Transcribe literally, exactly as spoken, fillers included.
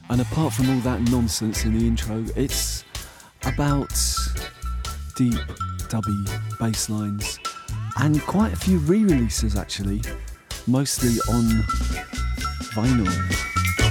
And apart from all that nonsense in the intro, it's about deep, dubby bass lines and quite a few re-releases actually, mostly on vinyl.